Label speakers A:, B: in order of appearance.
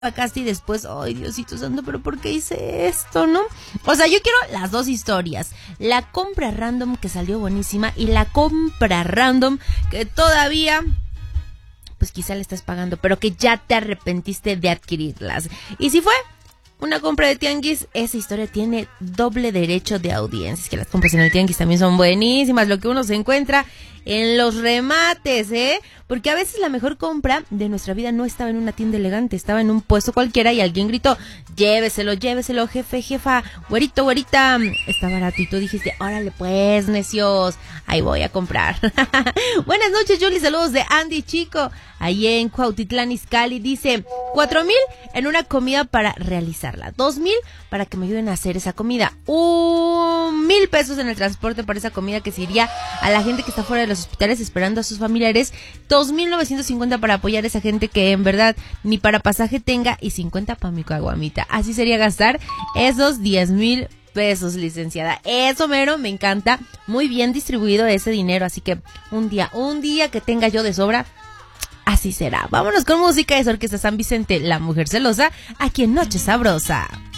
A: Casti después, ay Diosito santo, pero ¿por qué hice esto, no? O sea, yo quiero las dos historias, la compra random que salió buenísima y la compra random que todavía, pues quizá le estás pagando, pero que ya te arrepentiste de adquirirlas. Y si fue una compra de tianguis, esa historia tiene doble derecho de audiencia. Es que las compras en el tianguis también son buenísimas, lo que uno se encuentra en los remates, porque a veces la mejor compra de nuestra vida no estaba en una tienda elegante, estaba en un puesto cualquiera y alguien gritó, lléveselo, jefe, jefa, güerito, güerita, está barato, y tú dijiste, órale pues, necios, ahí voy a comprar. Buenas noches, Julie, saludos de Andy Chico, ahí en Cuautitlán Izcalli, dice, 4,000 en una comida para realizarla, 2,000 para que me ayuden a hacer esa comida, 1,000 pesos en el transporte para esa comida que se iría a la gente que está fuera de los hospitales esperando a sus familiares, 2,950 para apoyar a esa gente que en verdad ni para pasaje tenga y 50 para mi caguamita. Así sería gastar esos 10,000 pesos, licenciada. Eso mero, me encanta. Muy bien distribuido ese dinero, así que un día que tenga yo de sobra, así será. Vámonos con música de su orquesta San Vicente, La Mujer Celosa, aquí en Noche Sabrosa.